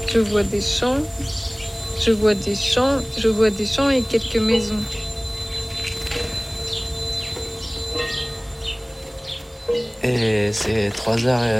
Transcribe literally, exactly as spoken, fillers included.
Je vois des champs, je vois des champs, je vois des champs et quelques maisons. Et c'est trois heures